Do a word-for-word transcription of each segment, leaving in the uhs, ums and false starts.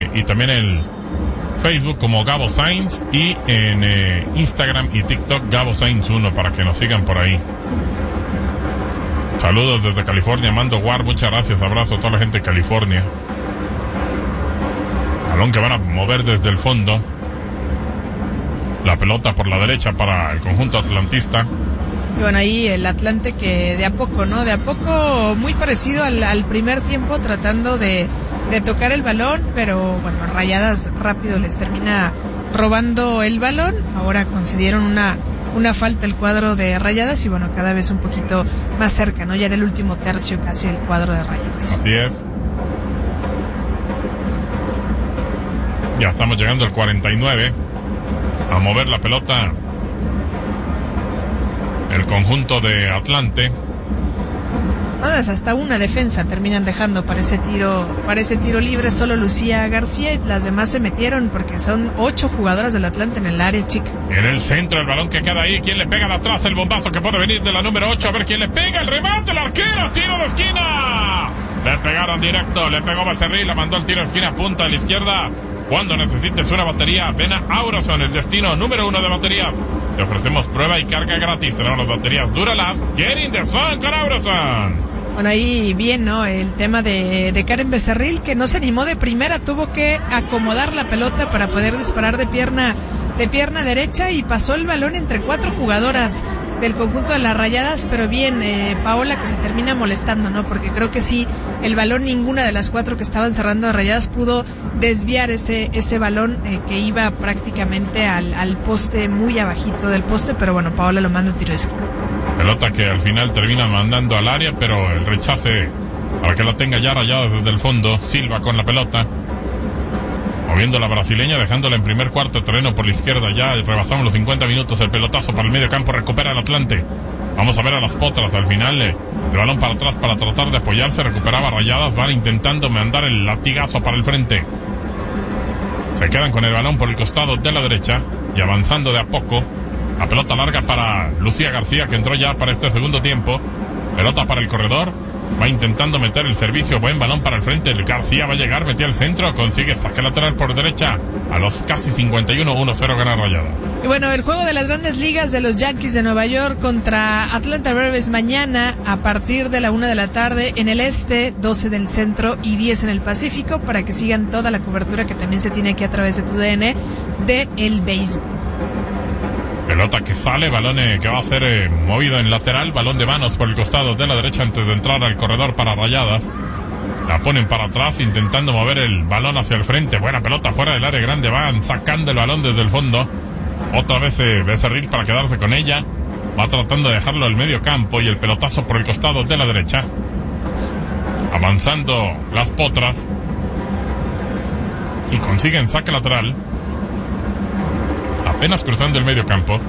eh, y también el Facebook como Gabo Sainz y en eh, Instagram y TikTok Gabo Sainz uno para que nos sigan por ahí. Saludos desde California, Mando War, muchas gracias, abrazo a toda la gente de California. Balón que van a mover desde el fondo. La pelota por la derecha para el conjunto atlantista. Y bueno, ahí el Atlante que de a poco, ¿no? De a poco muy parecido al, al primer tiempo, tratando de, de tocar el balón, pero bueno, Rayadas rápido les termina robando el balón. Ahora concedieron una, una falta el cuadro de Rayadas y bueno, cada vez un poquito más cerca, ¿no? Ya en el último tercio casi el cuadro de Rayadas. Así es. Ya estamos llegando al cuarenta y nueve. A mover la pelota el conjunto de Atlante. Todas hasta una defensa terminan dejando para ese tiro, para ese tiro libre, solo Lucía García, y las demás se metieron porque son ocho jugadoras del Atlante en el área chica. En el centro el balón que queda ahí, ¿quién le pega de atrás? El bombazo que puede venir de la número ocho, a ver quién le pega, el remate, el arquero, tiro de esquina. Le pegaron directo, le pegó Becerril, la mandó el tiro de esquina, punta a la izquierda. Cuando necesites una batería, ven a Aurason, el destino número uno de baterías. Te ofrecemos prueba y carga gratis. Tenemos las baterías Duralast, Get in the Sun con Aurason. Bueno, ahí bien, ¿no? El tema de, de Karen Becerril, que no se animó de primera, tuvo que acomodar la pelota para poder disparar de pierna, de pierna derecha, y pasó el balón entre cuatro jugadoras del conjunto de las Rayadas, pero bien, eh, Paola, que se termina molestando, ¿no? Porque creo que sí, el balón, ninguna de las cuatro que estaban cerrando a Rayadas pudo desviar ese ese balón eh, que iba prácticamente al, al poste, muy abajito del poste, pero bueno, Paola lo manda a tiro de esquina. Pelota que al final termina mandando al área, pero el rechace para que la tenga ya Rayadas desde el fondo. Silva con la pelota, moviendo la brasileña, dejándola en primer cuarto de terreno por la izquierda. Ya rebasamos los cincuenta minutos, el pelotazo para el medio campo, recupera el Atlante. Vamos a ver a las potras, al final eh, el balón para atrás para tratar de apoyarse, recuperaba Rayadas, van intentando mandar el latigazo para el frente. Se quedan con el balón por el costado de la derecha y avanzando de a poco. La pelota larga para Lucía García, que entró ya para este segundo tiempo. Pelota para el corredor, va intentando meter el servicio, buen balón para el frente, el García va a llegar, metió el centro, consigue saque lateral por derecha, a los casi cincuenta y uno, uno cero gana Rayadas. Y bueno, el juego de las grandes ligas de los Yankees de Nueva York contra Atlanta Braves mañana a partir de la una de la tarde en el este, doce del centro y diez en el Pacífico, para que sigan toda la cobertura que también se tiene aquí a través de tu D N de el béisbol. Pelota que sale, balón eh, que va a ser eh, movido en lateral, balón de manos por el costado de la derecha antes de entrar al corredor para Rayadas. La ponen para atrás intentando mover el balón hacia el frente. Buena pelota fuera del área grande, van sacando el balón desde el fondo. Otra vez eh, Becerril para quedarse con ella. Va tratando de dejarlo al medio campo y el pelotazo por el costado de la derecha. Avanzando las potras. Y consiguen saque lateral. Apenas cruzando el medio campo.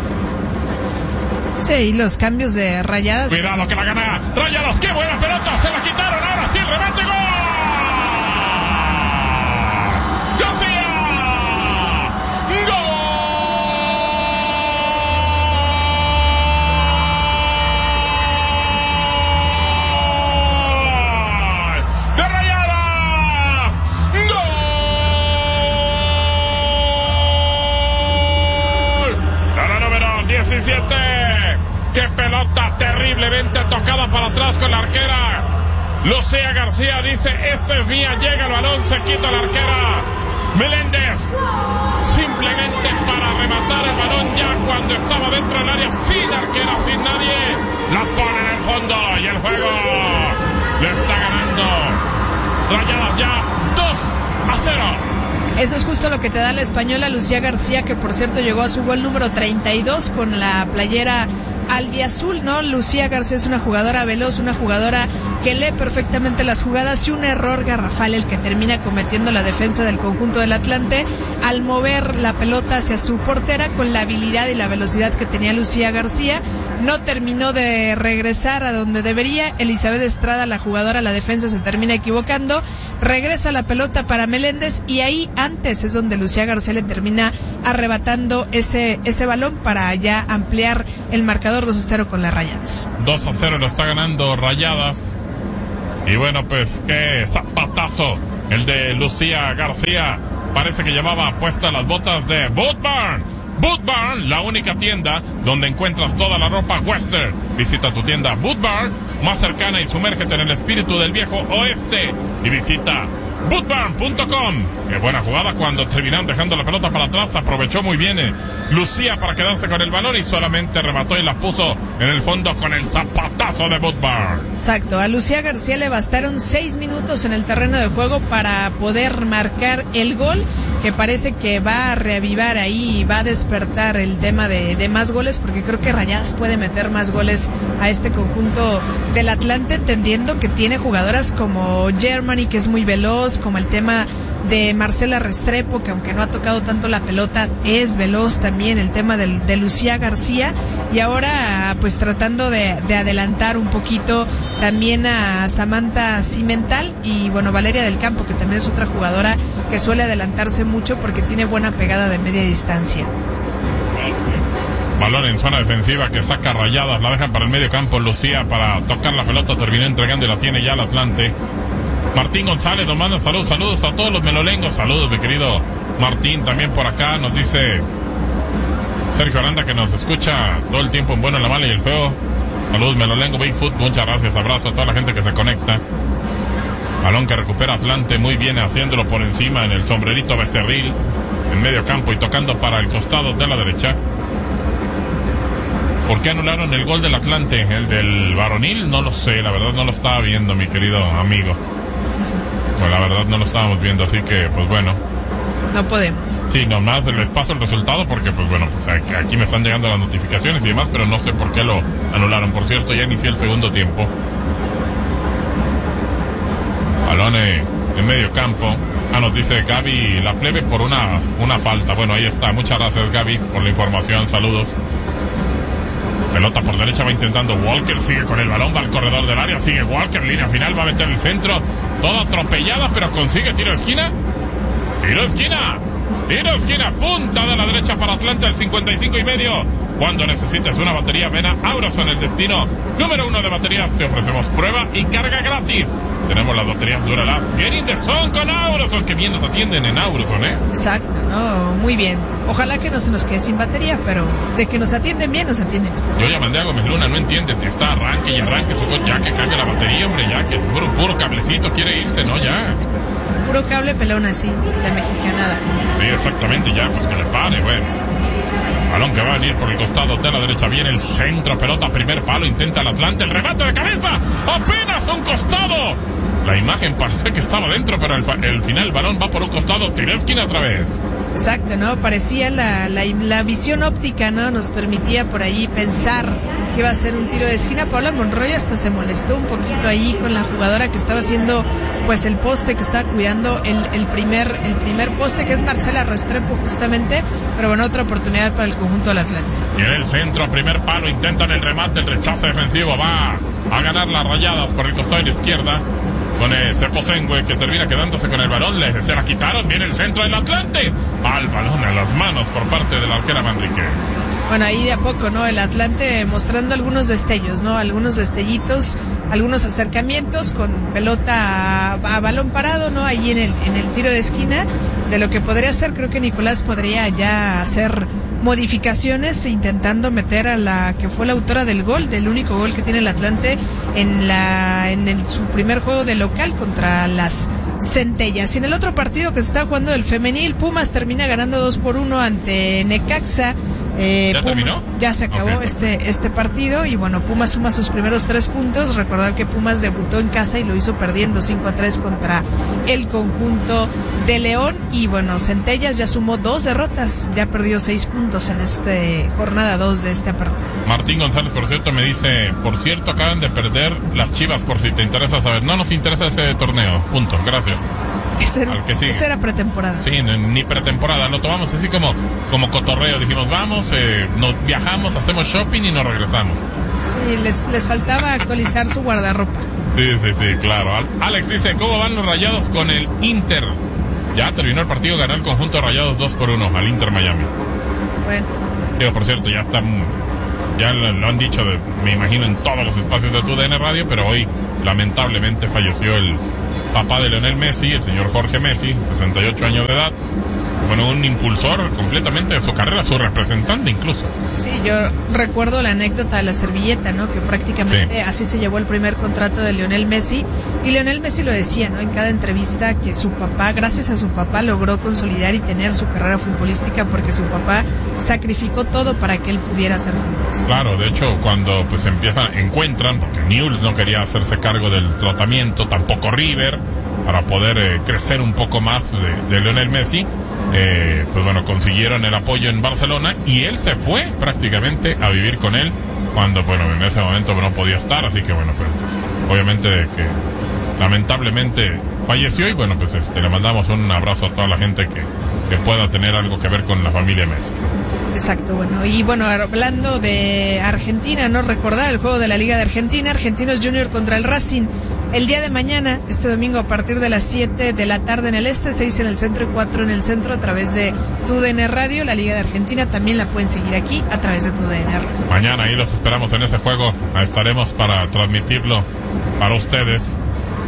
Sí, y los cambios de Rayadas. Cuidado que la gana Rayadas, qué buena pelota, se la quitaron, ahora sí el remate, gol. García, gol de Rayadas, gol de la número diecisiete. ¡Qué pelota terriblemente tocada para atrás con la arquera! Lucía García dice, esta es mía, llega el balón, se quita la arquera. Meléndez, simplemente para rematar el balón ya cuando estaba dentro del área, sin arquera, sin nadie, la pone en el fondo y el juego le está ganando Rayadas ya dos a cero. Eso es justo lo que te da la española Lucía García, que por cierto llegó a su gol número treinta y dos con la playera albiazul, ¿no? Lucía García es una jugadora veloz, una jugadora que lee perfectamente las jugadas, y un error garrafal el que termina cometiendo la defensa del conjunto del Atlante al mover la pelota hacia su portera con la habilidad y la velocidad que tenía Lucía García. No terminó de regresar a donde debería. Elizabeth Estrada, la jugadora, la defensa, se termina equivocando. Regresa la pelota para Meléndez y ahí antes es donde Lucía García le termina arrebatando ese ese balón para ya ampliar el marcador dos a cero con las Rayadas. dos a cero lo está ganando Rayadas. Y bueno, pues qué zapatazo el de Lucía García. Parece que llevaba puestas las botas de Boot Barn. Boot Barn, la única tienda donde encuentras toda la ropa western. Visita tu tienda Boot Barn más cercana y sumérgete en el espíritu del viejo oeste. Y visita boot barn punto com. Qué buena jugada cuando terminaron dejando la pelota para atrás. Aprovechó muy bien eh, Lucía para quedarse con el balón y solamente remató y la puso en el fondo con el zapatazo de Boot Barn. Exacto, a Lucía García le bastaron seis minutos en el terreno de juego para poder marcar el gol, que parece que va a reavivar ahí y va a despertar el tema de, de más goles, porque creo que Rayadas puede meter más goles a este conjunto del Atlante, entendiendo que tiene jugadoras como Germany, que es muy veloz, como el tema de Marcela Restrepo, que aunque no ha tocado tanto la pelota, es veloz también, el tema de, de Lucía García, y ahora pues tratando de, de adelantar un poquito también a Samantha Cimental y bueno, Valeria del Campo, que también es otra jugadora que suele adelantarse mucho porque tiene buena pegada de media distancia. Balón en zona defensiva que saca Rayadas, la dejan para el medio campo. Lucía para tocar la pelota, terminó entregando y la tiene ya el Atlante. Martín González nos manda saludos, saludos a todos los melolengos, saludos mi querido Martín, también por acá nos dice Sergio Aranda que nos escucha todo el tiempo en bueno, en la mala y el feo. Saludos melolengo, Bigfoot, muchas gracias, abrazo a toda la gente que se conecta. Balón que recupera Atlante muy bien, haciéndolo por encima en el sombrerito becerril, en medio campo y tocando para el costado de la derecha. ¿Por qué anularon el gol del Atlante? ¿El del varonil? No lo sé, la verdad no lo estaba viendo, mi querido amigo. Pues la verdad no lo estábamos viendo, así que pues bueno. No podemos. Sí, nomás les paso el resultado porque pues bueno, pues aquí me están llegando las notificaciones y demás, pero no sé por qué lo anularon. Por cierto, ya inició el segundo tiempo. Balón en medio campo. Ah, nos dice Gaby La Plebe por una, una falta. Bueno, ahí está. Muchas gracias, Gaby, por la información. Saludos. Pelota por derecha, va intentando Walker, sigue con el balón, va al corredor del área, sigue Walker, línea final, va a meter el centro, toda atropellada, pero consigue tiro de esquina. Tiro de esquina. Tiro de esquina, punta de la derecha para Atlanta, el cincuenta y cinco y medio. Cuando necesites una batería, ven a Auroson, el destino número uno de baterías. Te ofrecemos prueba y carga gratis. Tenemos las baterías Duralast. Get in the zone con Auroson. Que bien nos atienden en Auroson, ¿eh? Exacto, no, muy bien. Ojalá que no se nos quede sin batería, pero de que nos atienden bien, nos atienden bien. Yo ya mandé a Gómez Luna, no entiende. Está arranque y arranque su coche. Ya que cambie la batería, hombre, ya que puro, puro cablecito quiere irse, ¿no? Ya. Puro cable pelón así, la mexicanada. Sí, exactamente, ya, pues que le pare, bueno. Balón que va a venir por el costado de la derecha. Viene el centro, pelota, primer palo, intenta el Atlante, el remate de cabeza, apenas a un costado. La imagen parece que estaba dentro, pero el, el final, el balón va por un costado, tiro de esquina otra vez. Exacto, ¿no? Parecía la, la, la visión óptica, ¿no? Nos permitía por ahí pensar que iba a ser un tiro de esquina. Paula Monroy hasta se molestó un poquito ahí con la jugadora que estaba haciendo pues el poste, que estaba cuidando el, el primer el primer poste, que es Marcela Restrepo justamente, pero bueno, otra oportunidad para el conjunto del Atlante. Y en el centro, primer palo, intentan el remate, el rechazo defensivo, va a ganar las Rayadas por el costado de la izquierda, con ese Posengue que termina quedándose con el balón, le, se la quitaron, viene el centro del Atlante, al balón a las manos por parte de la arquera Manrique. Bueno, ahí de a poco, ¿no? El Atlante mostrando algunos destellos, ¿no? Algunos destellitos, algunos acercamientos con pelota a, a balón parado, ¿no? Ahí en el, en el tiro de esquina, de lo que podría ser. Creo que Nicolás podría ya hacer modificaciones intentando meter a la que fue la autora del gol, del único gol que tiene el Atlante en la en el, su primer juego de local contra las Centellas. Y en el otro partido que se está jugando del femenil, Pumas termina ganando dos por uno ante Necaxa. Eh, ¿Ya Puma, terminó? Ya se acabó okay, este este partido y bueno, Pumas suma sus primeros tres puntos. Recordar que Pumas debutó en casa y lo hizo perdiendo cinco a tres contra el conjunto de León. Y bueno, Centellas ya sumó dos derrotas, ya perdió seis puntos en este jornada dos de este apertura. Martín González, por cierto, me dice, por cierto, acaban de perder las Chivas, por si te interesa saber. No nos interesa ese torneo, punto, gracias. Ese era, ese era pretemporada. Sí, ni pretemporada, lo tomamos así como, como cotorreo. Dijimos, vamos, eh, nos viajamos, hacemos shopping y nos regresamos. Sí, les, les faltaba actualizar su guardarropa. Sí, sí, sí, claro. Alex dice, ¿cómo van los Rayados con el Inter? Ya terminó el partido, ganó el conjunto Rayados dos por uno al Inter Miami. Bueno. Digo, por cierto, ya está, ya lo, lo han dicho, de, me imagino, en todos los espacios de tu D N Radio, pero hoy lamentablemente falleció el papá de Lionel Messi, el señor Jorge Messi, sesenta y ocho años de edad. Bueno, un impulsor completamente de su carrera, su representante incluso. Sí, yo recuerdo la anécdota de la servilleta, ¿no? Que prácticamente sí. Así se llevó el primer contrato de Lionel Messi. Y Lionel Messi lo decía, ¿no? En cada entrevista que su papá, gracias a su papá, logró consolidar y tener su carrera futbolística porque su papá sacrificó todo para que él pudiera ser futbolista. Claro, de hecho, cuando pues empiezan, encuentran, porque Newell's no quería hacerse cargo del tratamiento, tampoco River, para poder eh, crecer un poco más de, de Lionel Messi. Eh, pues bueno, consiguieron el apoyo en Barcelona y él se fue prácticamente a vivir con él cuando, bueno, en ese momento no podía estar, así que bueno, pues obviamente que lamentablemente falleció y bueno, pues este le mandamos un abrazo a toda la gente que, que pueda tener algo que ver con la familia Messi. Exacto, bueno, y bueno, hablando de Argentina, no recordar el juego de la Liga de Argentina, Argentinos Junior contra el Racing. El día de mañana, este domingo, a partir de las siete de la tarde en el este, seis en el centro y cuatro en el centro, a través de Tu D N Radio. La Liga de Argentina también la pueden seguir aquí a través de Tu D N Radio. Mañana ahí los esperamos en ese juego. Estaremos para transmitirlo para ustedes.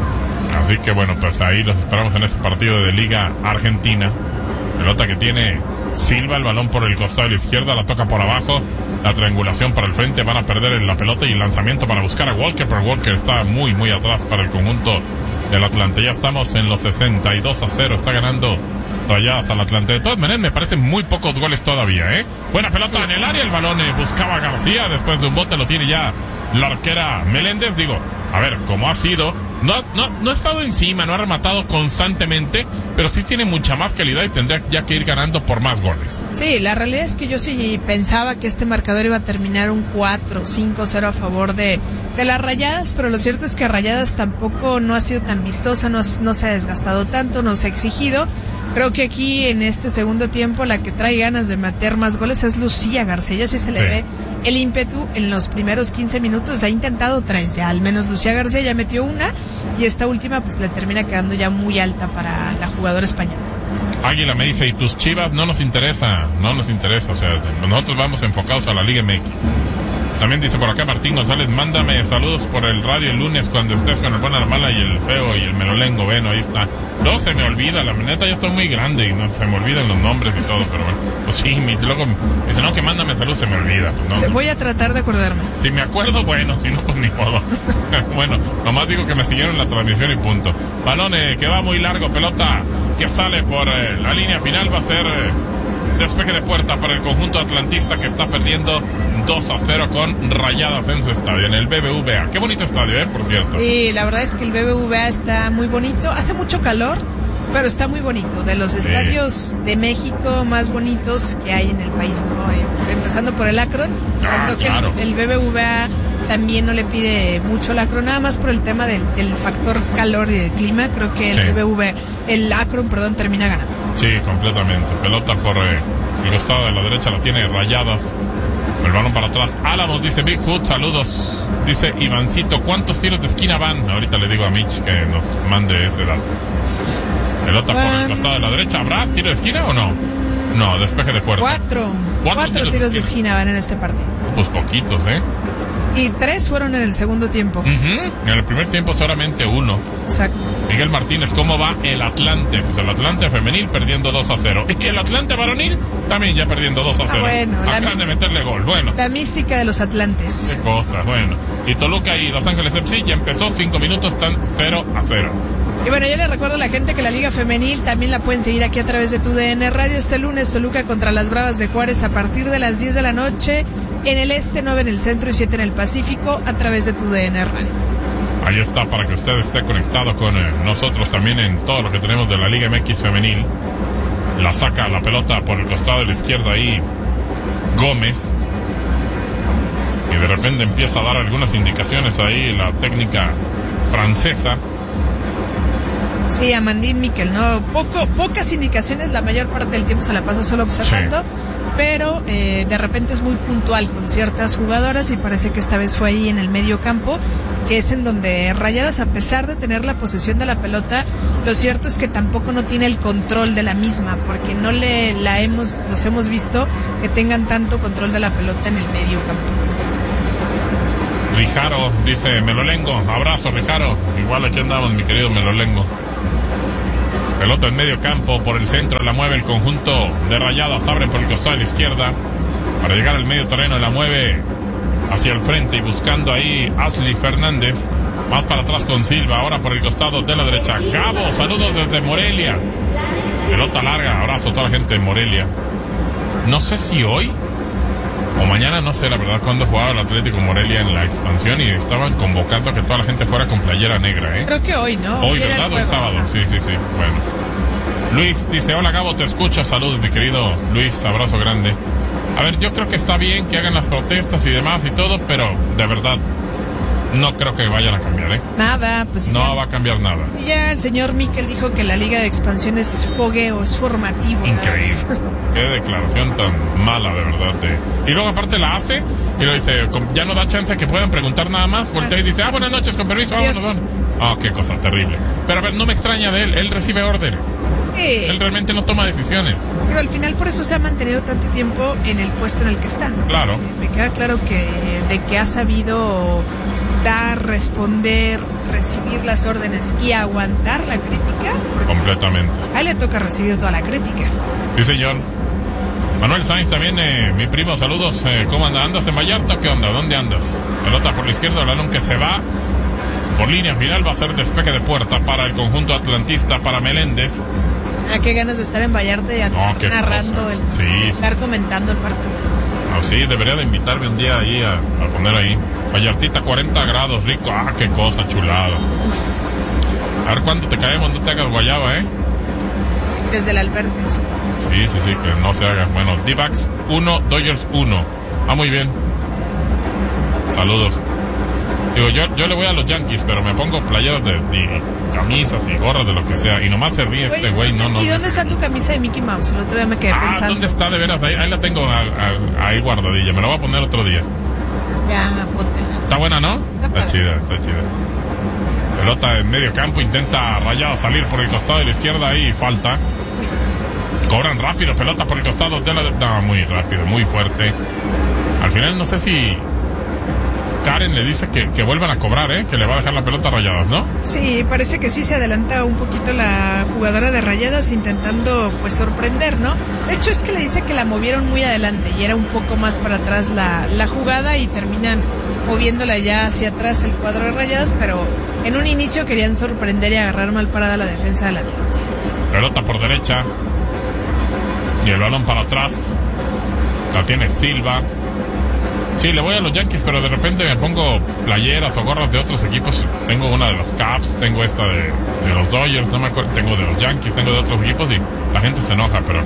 Así que bueno, pues ahí los esperamos en ese partido de Liga Argentina. Pelota que tiene Silva, el balón por el costado de la izquierda, la toca por abajo. La triangulación para el frente, van a perder la pelota y el lanzamiento para buscar a Walker, pero Walker está muy, muy atrás para el conjunto del Atlante. Ya estamos en los sesenta y dos a cero, está ganando Rayadas al Atlante. De todas maneras, me parecen muy pocos goles todavía, ¿eh? Buena pelota en el área, el balón eh, buscaba a García, después de un bote lo tiene ya la arquera Meléndez. Digo, a ver, como ha sido, no, no, no ha estado encima, no ha rematado constantemente, pero sí tiene mucha más calidad y tendría ya que ir ganando por más goles. Sí, la realidad es que yo sí pensaba que este marcador iba a terminar un cuatro cinco cero a favor de, de las Rayadas, pero lo cierto es que Rayadas tampoco no ha sido tan vistosa, no, no se ha desgastado tanto, no se ha exigido. Creo que aquí en este segundo tiempo la que trae ganas de meter más goles es Lucía García. Sí se le sí. ve el ímpetu en los primeros quince minutos. Ha intentado tres ya, al menos Lucía García ya metió una y esta última pues le termina quedando ya muy alta para la jugadora española. Águila me dice, ¿y tus Chivas? No nos interesa, no nos interesa, o sea, nosotros vamos enfocados a la Liga M X. También dice por acá Martín González, mándame saludos por el radio el lunes cuando estés con el bueno, la mala y el feo y el merolengo. Bueno, ahí está. No, se me olvida, la neta ya estoy muy grande y no se me olvidan los nombres y todo, pero bueno, pues sí, mi, luego me dice, no, que mándame saludos, se me olvida. Pues, no, se voy a tratar de acordarme. Si me acuerdo, bueno, si no, pues ni modo. Bueno, nomás digo que me siguieron la transmisión y punto. Balón eh, que va muy largo, pelota que sale por eh, la línea final, va a ser eh, despeje de puerta para el conjunto atlantista que está perdiendo dos a cero con Rayadas en su estadio, en el B B V A. Qué bonito estadio, ¿eh? Por cierto. Sí, la verdad es que el B B V A está muy bonito. Hace mucho calor, pero está muy bonito. De los estadios sí. de México más bonitos que hay en el país, ¿no? Eh, empezando por el Akron. Ah, creo claro. que el, el B B V A también no le pide mucho al Akron, nada más por el tema del, del factor calor y del clima. Creo que el sí. B B V A, el Akron, perdón, termina ganando. Sí, completamente. Pelota por eh, el costado de la derecha la tiene Rayadas. El balón para atrás. Álamos, dice Bigfoot, saludos. Dice Ivancito, ¿cuántos tiros de esquina van? Ahorita le digo a Mitch que nos mande ese dato. Pelota bueno. por el costado de la derecha. ¿Habrá tiro de esquina o no? No, despeje de puerta. Cuatro. Cuatro, Cuatro tiros, tiros de, esquina. de esquina van en este partido. Pues poquitos, ¿eh? Y tres fueron en el segundo tiempo. Uh-huh. En el primer tiempo solamente uno. Exacto. Miguel Martínez, ¿cómo va el Atlante? Pues el Atlante femenil perdiendo dos a cero. Y el Atlante varonil también ya perdiendo dos a cero. Ah, bueno, acaban de meterle gol. Bueno. La mística de los Atlantes. Qué cosa, bueno. Y Toluca y Los Ángeles F C ya empezó, cinco minutos, están cero a cero. Y bueno, yo le recuerdo a la gente que la Liga Femenil también la pueden seguir aquí a través de Tu D N Radio. Este lunes, Toluca contra las Bravas de Juárez a partir de las diez de la noche. En el este, nueve en el centro y siete en el Pacífico a través de Tu D N Radio. Ahí está, para que usted esté conectado con eh, nosotros también en todo lo que tenemos de la Liga M X Femenil. La saca la pelota por el costado de la izquierda ahí Gómez. Y de repente empieza a dar algunas indicaciones ahí la técnica francesa. Sí, Amandine Miquel, ¿no? Poco, pocas indicaciones, la mayor parte del tiempo se la pasa solo observando, sí. pero eh, de repente es muy puntual con ciertas jugadoras y parece que esta vez fue ahí en el medio campo, que es en donde Rayadas, a pesar de tener la posesión de la pelota, lo cierto es que tampoco no tiene el control de la misma, porque no le la hemos, los hemos visto que tengan tanto control de la pelota en el medio campo. Rijaro dice Melolengo, abrazo Rijaro, igual aquí andamos mi querido Melolengo. Pelota en medio campo, por el centro la mueve el conjunto de Rayadas, abre por el costado de la izquierda para llegar al medio terreno, la mueve hacia el frente y buscando ahí Ashley Fernández, más para atrás con Silva, ahora por el costado de la derecha. Gabo, saludos desde Morelia. Pelota larga, abrazo a toda la gente de Morelia. No sé si hoy o mañana, no sé la verdad cuándo jugaba el Atlético Morelia en la expansión y estaban convocando a que toda la gente fuera con playera negra, ¿eh? Creo que hoy, ¿no? Hoy, ¿verdad? Hoy sábado, sí, sí, sí, bueno. Luis dice, hola Gabo, te escucho, saludos mi querido Luis, abrazo grande. A ver, yo creo que está bien que hagan las protestas y demás y todo, pero de verdad no creo que vayan a cambiar, ¿eh? Nada, pues sí. No ya, va a cambiar nada. Sí, ya el señor Miquel dijo que la Liga de Expansión es fogueo, es formativo. Increíble. Qué declaración tan mala, de verdad. De... Y luego aparte la hace y lo dice, ya no da chance que puedan preguntar nada más. Voltea y dice, ah, buenas noches, con permiso, vámonos, vámonos. Ah, qué cosa terrible. Pero a ver, no me extraña de él, él recibe órdenes. Sí. Él realmente no toma decisiones. Digo, al final por eso se ha mantenido tanto tiempo en el puesto en el que está, ¿no? Claro. Eh, me queda claro que de que ha sabido dar, responder, recibir las órdenes y aguantar la crítica. Completamente. A él le toca recibir toda la crítica. Sí, señor. Manuel Sainz también, eh, mi primo, saludos. Eh, ¿Cómo andas? ¿Andas en Vallarta o qué onda? ¿Dónde andas? Pelota por la izquierda, el balón que se va por línea final, va a ser despeje de puerta para el conjunto atlantista, para Meléndez. Ah, qué ganas de estar en Vallarta y no, narrando, cosa. el, sí, estar sí. comentando el partido. No, sí, debería de invitarme un día ahí a, a poner ahí. Vallartita, cuarenta grados, rico. Ah, qué cosa chulada. Uf. A ver cuánto te caemos, no te hagas guayaba, ¿eh? Desde el albergue, sí. Sí, sí, sí, que no se haga. Bueno, D-Backs uno, Dodgers uno. Ah, muy bien. Saludos. Digo, yo, yo le voy a los Yankees, pero me pongo playeras de, de camisas y gorras de lo que sea. Y nomás se ríe Oye, este güey, no, no. ¿Y dónde está tu camisa de Mickey Mouse? El otro día me quedé ah, pensando. ¿Dónde está de veras? Ahí, ahí la tengo a, a, ahí guardadilla. Me la voy a poner otro día. Ya, póntela. Está buena, ¿no? Está, está chida, está chida. Pelota en medio campo, intenta Rayada salir por el costado de la izquierda y falta. Cobran rápido, pelota por el costado de la... No, muy rápido, muy fuerte. Al final no sé si Karen le dice que, que vuelvan a cobrar, ¿eh? Que le va a dejar la pelota a Rayadas, ¿no? Sí, parece que sí se adelanta un poquito la jugadora de Rayadas intentando, pues, sorprender, ¿no? De hecho es que le dice que la movieron muy adelante y era un poco más para atrás la, la jugada y terminan moviéndola ya hacia atrás el cuadro de Rayadas, pero en un inicio querían sorprender y agarrar mal parada la defensa del Atlante. Pelota por derecha y el balón para atrás, la tiene Silva. Sí, le voy a los Yankees, pero de repente me pongo playeras o gorras de otros equipos. Tengo una de los Cubs, tengo esta de, de los Dodgers, no me acuerdo, tengo de los Yankees, tengo de otros equipos y la gente se enoja, pero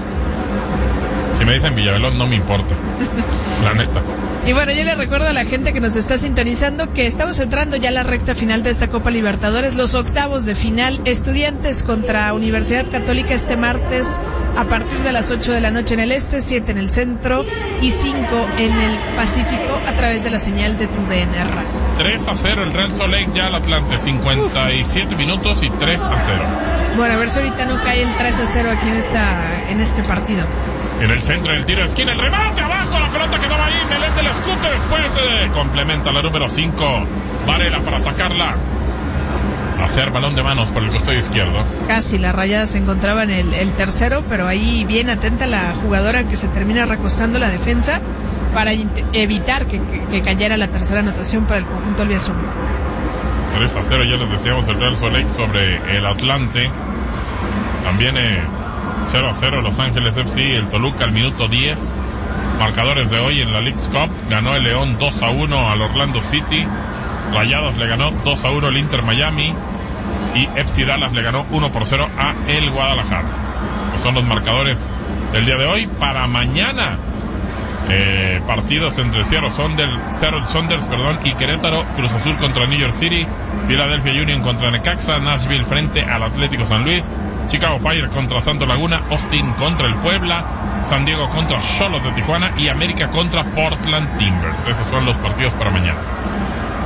si me dicen Villavellón no me importa, la neta. Y bueno, yo le recuerdo a la gente que nos está sintonizando que estamos entrando ya a la recta final de esta Copa Libertadores, los octavos de final, Estudiantes contra Universidad Católica este martes a partir de las ocho de la noche en el este, siete en el centro y cinco en el Pacífico a través de la señal de tu D N R. tres a cero el Real Salt Lake ya al Atlante, cincuenta y siete Uf. minutos y tres a cero. Bueno, a ver si ahorita no cae el tres a cero aquí en esta en este partido. En el centro del tiro de esquina, el remate abajo, la pelota quedaba ahí, Meléndez la escupe, después se complementa la número cinco, Varela para sacarla, hacer balón de manos por el costado izquierdo. Casi, la Rayada se encontraba en el, el tercero, pero ahí bien atenta la jugadora que se termina recostando la defensa para evitar que, que, que cayera la tercera anotación para el conjunto albiazul. tres a cero, ya les decíamos, el Real Salt Lake sobre el Atlante, también... Eh, cero a cero Los Ángeles F C, el Toluca al minuto diez. Marcadores de hoy en la Leagues Cup: ganó el León dos a uno al Orlando City, Rayados le ganó dos a uno al Inter Miami y F C Dallas le ganó uno por cero a el Guadalajara. Pues son los marcadores del día de hoy. Para mañana, eh, partidos entre Seattle Sounders, Seattle Sounders perdón, y Querétaro, Cruz Azul contra New York City, Philadelphia Union contra Necaxa, Nashville frente al Atlético San Luis, Chicago Fire contra Santos Laguna, Austin contra el Puebla, San Diego contra Xolos de Tijuana y América contra Portland Timbers. Esos son los partidos para mañana.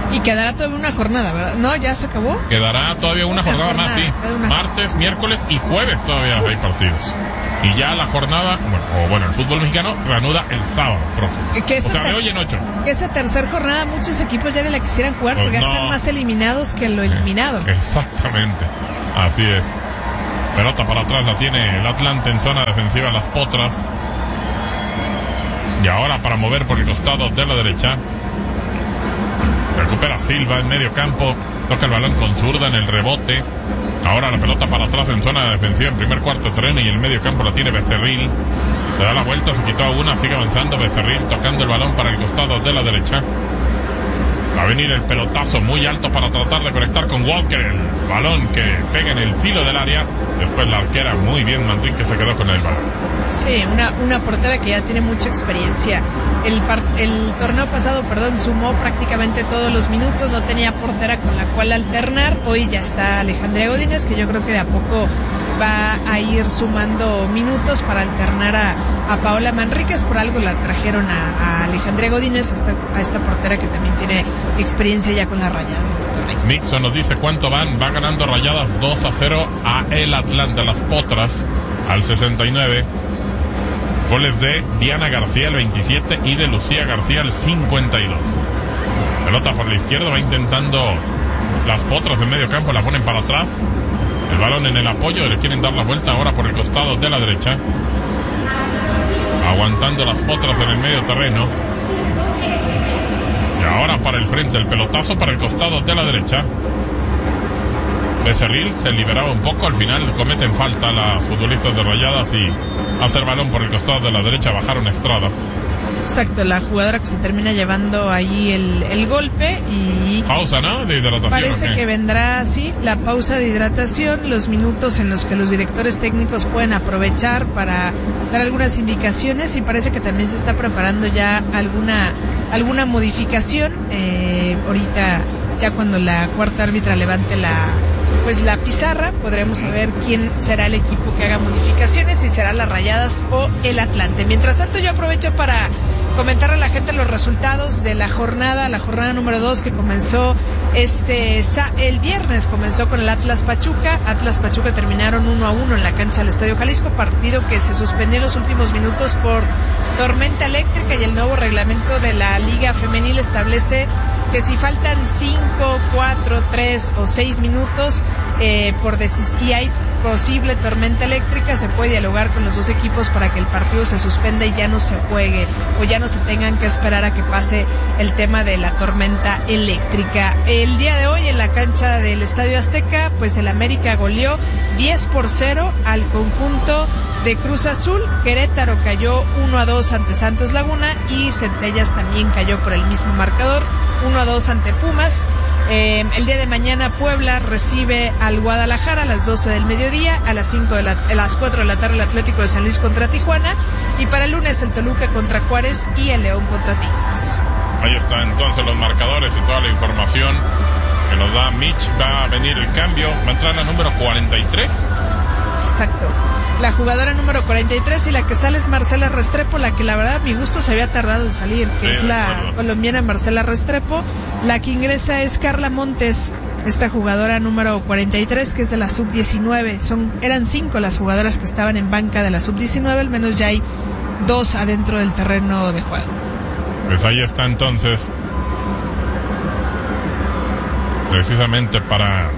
Y quedará todavía una jornada, ¿verdad? ¿No? ¿Ya se acabó? Quedará todavía una, una jornada, jornada más, sí. Martes, miércoles y jueves todavía hay partidos. Y ya la jornada, bueno, o bueno, el fútbol mexicano reanuda el sábado próximo. O sea, de hoy en ocho. Que esa tercera jornada muchos equipos ya ni la quisieran jugar pues porque no. Están más eliminados que lo eliminado. Eh, exactamente, así es. Pelota para atrás la tiene el Atlante en zona defensiva, las Potras. Y ahora para mover por el costado de la derecha. Recupera Silva en medio campo. Toca el balón con zurda en el rebote. Ahora la pelota para atrás en zona defensiva en primer cuarto terreno y el medio campo la tiene Becerril. Se da la vuelta, se quitó a una, sigue avanzando Becerril tocando el balón para el costado de la derecha. Va a venir el pelotazo muy alto para tratar de conectar con Walker. El balón que pega en el filo del área. Después la arquera muy bien, Manrique se quedó con el balón. Sí, una, una portera que ya tiene mucha experiencia. El, par, el torneo pasado, perdón, sumó prácticamente todos los minutos, no tenía portera con la cual alternar. Hoy ya está Alejandría Godínez, que yo creo que de a poco va a ir sumando minutos para alternar a, a Paola Manríquez. Por algo la trajeron a, a Alejandría Godínez, a esta, a esta portera que también tiene experiencia ya con las Rayadas de Monterrey. Mixon nos dice cuánto van, va ganando Rayadas dos a cero a el Atlanta, las Potras, al sesenta y nueve. Goles de Diana García, el veintisiete, y de Lucía García, el cincuenta y dos. Pelota por la izquierda, va intentando las Potras en medio campo, la ponen para atrás. El balón en el apoyo, le quieren dar la vuelta ahora por el costado de la derecha. Aguantando las Potras en el medio terreno. Y ahora para el frente, el pelotazo para el costado de la derecha. Becerril se liberaba un poco, al final cometen falta las futbolistas de Rayadas y hacer balón por el costado de la derecha, bajaron Estrada. Exacto, la jugadora que se termina llevando ahí el, el golpe y... Pausa, ¿no? De hidratación. Parece que vendrá, sí, la pausa de hidratación, los minutos en los que los directores técnicos pueden aprovechar para dar algunas indicaciones y parece que también se está preparando ya alguna, alguna modificación. Eh, ahorita, ya cuando la cuarta árbitra levante la... pues la pizarra, podremos saber quién será el equipo que haga modificaciones, si será las Rayadas o el Atlante. Mientras tanto, yo aprovecho para comentar a la gente los resultados de la jornada, la jornada número dos que comenzó este el viernes, comenzó con el Atlas Pachuca. Atlas Pachuca terminaron uno a uno en la cancha del Estadio Jalisco, partido que se suspendió en los últimos minutos por tormenta eléctrica, y el nuevo reglamento de la Liga Femenil establece que si faltan cinco, cuatro, tres o seis minutos eh, por decis- y hay posible tormenta eléctrica, se puede dialogar con los dos equipos para que el partido se suspenda y ya no se juegue o ya no se tengan que esperar a que pase el tema de la tormenta eléctrica. El día de hoy en la cancha del Estadio Azteca, pues el América goleó diez por cero al conjunto de Cruz Azul. Querétaro cayó uno a dos ante Santos Laguna y Centellas también cayó por el mismo marcador, uno a dos ante Pumas. Eh, el día de mañana Puebla recibe al Guadalajara a las doce del mediodía, a las cinco de la, a las cuatro de la tarde el Atlético de San Luis contra Tijuana, y para el lunes el Toluca contra Juárez y el León contra Tigres. Ahí está entonces los marcadores y toda la información que nos da Mitch. Va a venir el cambio, va a entrar la número cuarenta y tres. Exacto, la jugadora número cuarenta y tres, y la que sale es Marcela Restrepo, la que la verdad a mi gusto se había tardado en salir, que sí, es la acuerdo. colombiana Marcela Restrepo. La que ingresa es Carla Montes, esta jugadora número cuarenta y tres, que es de la sub diecinueve. Son, eran cinco las jugadoras que estaban en banca de la sub diecinueve, al menos ya hay dos adentro del terreno de juego. Pues ahí está entonces, precisamente para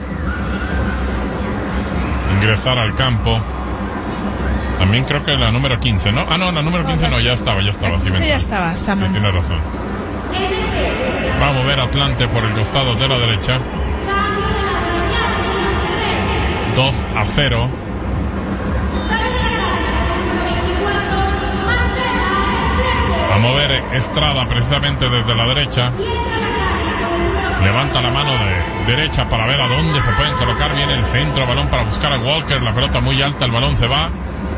ingresar al campo. También creo que la número quince, ¿no? Ah, no, la número quince no, ya estaba, ya estaba. Sí, ya estaba, Saman. Tiene razón. Va a mover Atlante por el costado de la derecha. dos a cero. Va a mover Estrada precisamente desde la derecha. Levanta la mano de derecha para ver a dónde se pueden colocar. Viene el centro, balón para buscar a Walker. La pelota muy alta, el balón se va.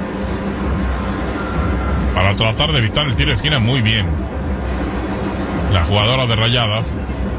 Para tratar de evitar el tiro de esquina, muy bien la jugadora de Rayadas.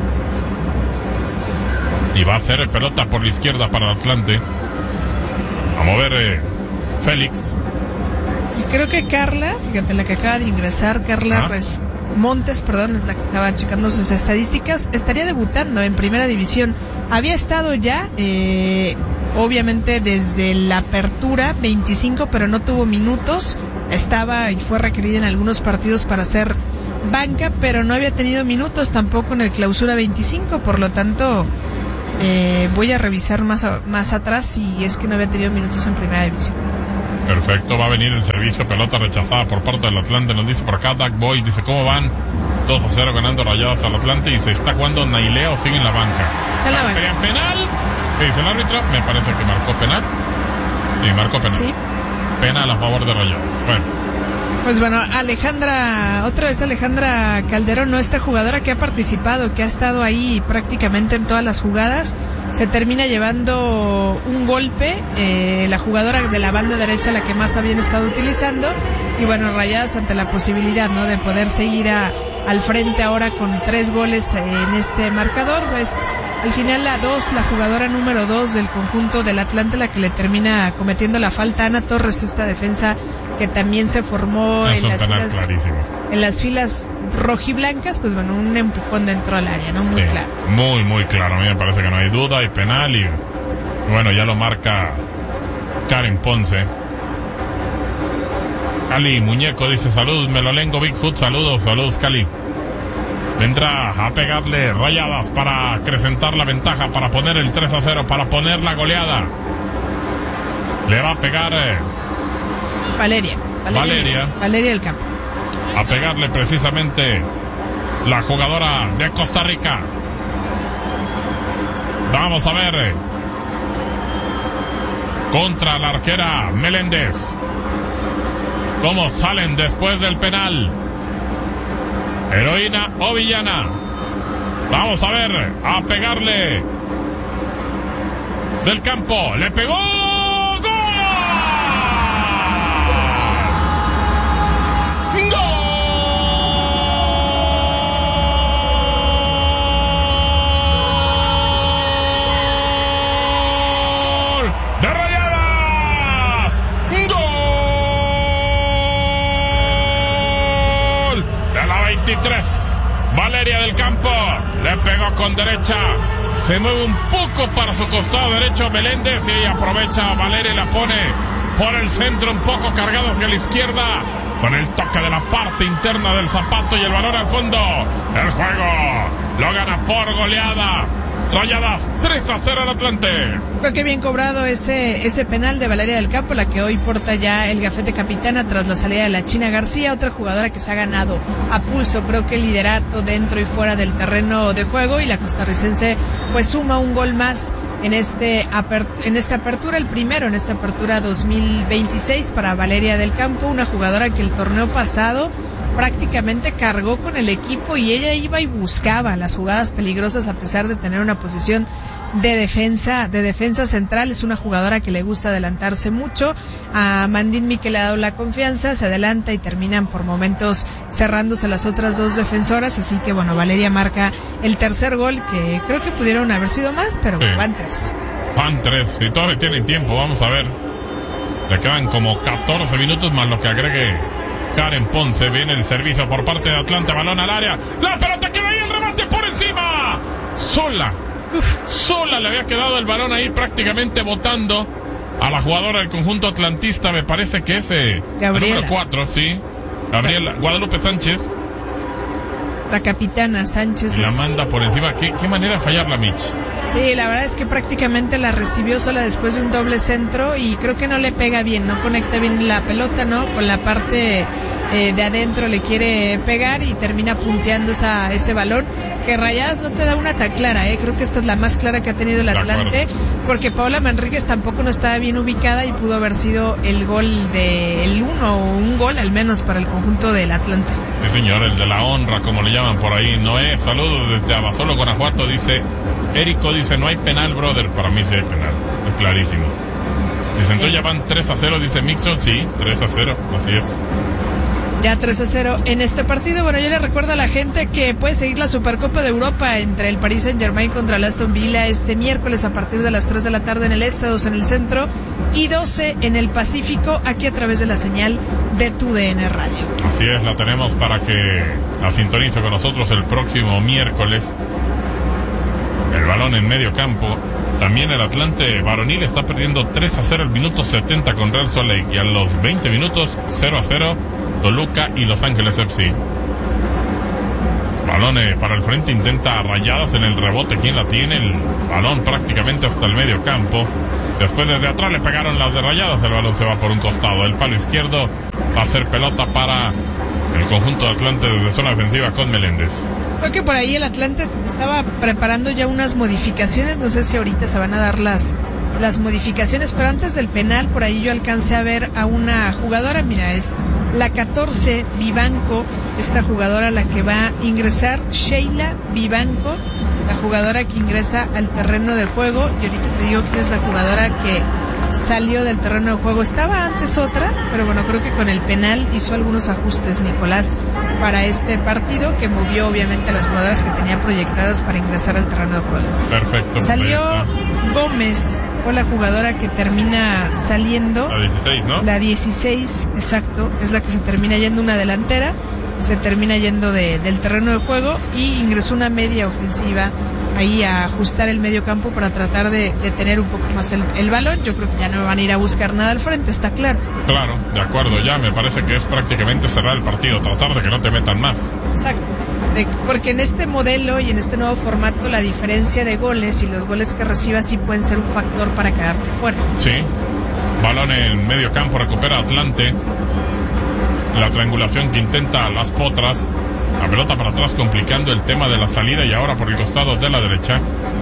Y va a hacer pelota por la izquierda para el Atlante. A mover eh, Félix. Y creo que Carla, fíjate, la que acaba de ingresar, Carla, ¿Ah? Res, Montes, perdón, es la que estaba checando sus estadísticas, estaría debutando en Primera División. Había estado ya, eh, obviamente desde la apertura veinticinco, pero no tuvo minutos. Estaba y fue requerida en algunos partidos para hacer banca, pero no había tenido minutos tampoco en el Clausura veinticinco, por lo tanto eh, voy a revisar más, a, más atrás si es que no había tenido minutos en Primera División. Perfecto, va a venir el servicio, pelota rechazada por parte del Atlante, nos dice por acá Doug Boy, dice ¿cómo van? dos a cero ganando Rayadas al Atlante y se está jugando Naileo, sigue en la banca. Está en la banca. ¿Penal? ¿Qué dice el árbitro? Me parece que marcó penal. Sí, marcó penal. Sí. Penal a favor de Rayadas. Bueno. Pues bueno, Alejandra, otra vez Alejandra Calderón, ¿no? Esta jugadora que ha participado, que ha estado ahí prácticamente en todas las jugadas, se termina llevando un golpe, eh, la jugadora de la banda derecha, la que más habían estado utilizando, y bueno, Rayadas ante la posibilidad, ¿no?, de poder seguir a, al frente ahora con tres goles en este marcador, pues al final la dos, la jugadora número dos del conjunto del Atlante, la que le termina cometiendo la falta, Ana Torres, esta defensa que también se formó en las, filas, en las filas rojiblancas, pues bueno, un empujón dentro del área, ¿no? Muy sí, claro. Muy, muy claro. A mí me parece que no hay duda, hay penal y bueno, ya lo marca Karen Ponce. Cali Muñeco dice saludos, Melolengo Bigfoot, saludos, saludos Cali. Vendrá a pegarle Rayadas para acrecentar la ventaja, para poner el tres a cero, para poner la goleada. Le va a pegar eh, Valeria, Valeria, Valeria. Valeria del Campo. A pegarle precisamente la jugadora de Costa Rica. Vamos a ver. Contra la arquera Meléndez. ¿Cómo salen después del penal? Heroína o villana. Vamos a ver. A pegarle. Del Campo. Le pegó. veintitrés. Valeria del Campo le pegó con derecha, se mueve un poco para su costado derecho Meléndez y aprovecha Valeria y la pone por el centro un poco cargado hacia la izquierda con el toque de la parte interna del zapato y el balón al fondo. El juego lo gana por goleada Rayadas tres a cero al Atlante. Creo que bien cobrado ese ese penal de Valeria del Campo, la que hoy porta ya el gafete capitana tras la salida de la China García, otra jugadora que se ha ganado a pulso, creo que el liderato dentro y fuera del terreno de juego, y la costarricense pues suma un gol más en este en esta apertura, el primero en esta apertura dos mil veintiséis para Valeria del Campo, una jugadora que el torneo pasado prácticamente cargó con el equipo y ella iba y buscaba las jugadas peligrosas a pesar de tener una posición de defensa, de defensa central. Es una jugadora que le gusta adelantarse mucho. A Mandín que le ha dado la confianza, se adelanta y terminan por momentos cerrándose las otras dos defensoras, así que bueno, Valeria marca el tercer gol, que creo que pudieron haber sido más, pero sí, van tres. Van tres, y todavía tienen tiempo, vamos a ver. Le quedan como catorce minutos más lo que agregue Karen Ponce. Viene el servicio por parte de Atlante, balón al área, la pelota queda ahí, el remate por encima, sola, uf, sola le había quedado el balón ahí, prácticamente botando a la jugadora del conjunto atlantista, me parece que es eh, Gabriela, número cuatro, sí, Gabriela, Guadalupe Sánchez, la capitana Sánchez, la es... manda por encima. ¿Qué, qué manera de fallar la Mitch? Sí, la verdad es que prácticamente la recibió sola después de un doble centro y creo que no le pega bien, no conecta bien la pelota, ¿no? Con la parte eh, de adentro le quiere pegar y termina punteando esa, ese balón, que Rayadas no te da una tan clara, ¿eh? Creo que esta es la más clara que ha tenido el Atlante, porque Paola Manríquez tampoco no estaba bien ubicada y pudo haber sido el gol de el uno o un gol al menos para el conjunto del Atlante. Sí, señor, el de la honra, como le llaman por ahí. Noé, saludos desde Abasolo, Guanajuato, dice... Érico dice, no hay penal, brother. Para mí sí hay penal, es clarísimo. Dice, entonces ya van tres a cero, dice Mixon. Sí, tres a cero, así es. Ya tres a cero en este partido. Bueno, yo le recuerdo a la gente que puede seguir la Supercopa de Europa entre el Paris Saint-Germain contra el Aston Villa este miércoles a partir de las tres de la tarde en el este, dos en el centro y doce en el Pacífico, aquí a través de la señal de tu D N Radio. Así es, la tenemos para que la sintonice con nosotros el próximo miércoles. El balón en medio campo. También el Atlante varonil está perdiendo tres a cero el minuto setenta con Real Salt Lake, y a los veinte minutos cero a cero Toluca y Los Ángeles F C. Balón eh, para el frente, intenta Rayadas en el rebote. ¿Quién la tiene? El balón prácticamente hasta el medio campo. Después desde atrás le pegaron las de Rayadas. El balón se va por un costado. El palo izquierdo va a ser pelota para el conjunto de Atlante desde zona defensiva con Meléndez. Creo que por ahí el Atlante estaba preparando ya unas modificaciones. No sé si ahorita se van a dar las, las modificaciones, pero antes del penal por ahí yo alcancé a ver a una jugadora. Mira, es la catorce, Vivanco, esta jugadora la que va a ingresar, Sheila Vivanco, la jugadora que ingresa al terreno de juego. Y ahorita te digo que es la jugadora que salió del terreno de juego. Estaba antes otra, pero bueno, creo que con el penal hizo algunos ajustes Nicolás para este partido, que movió obviamente a las jugadoras que tenía proyectadas para ingresar al terreno de juego. Perfecto. Salió Gómez, fue la jugadora que termina saliendo. La dieciséis, ¿no? La dieciséis, exacto, es la que se termina yendo, una delantera, se termina yendo de, del terreno de juego, y ingresó una media ofensiva ahí a ajustar el medio campo para tratar de, de tener un poco más el, el balón. Yo creo que ya no van a ir a buscar nada al frente, está claro. Claro, de acuerdo, ya me parece que es prácticamente cerrar el partido, tratar de que no te metan más. Exacto, de, porque en este modelo y en este nuevo formato la diferencia de goles y los goles que recibas sí pueden ser un factor para quedarte fuera. Sí, balón en medio campo, recupera Atlante. La triangulación que intenta Las Potras. La pelota para atrás complicando el tema de la salida, y ahora por el costado de la derecha.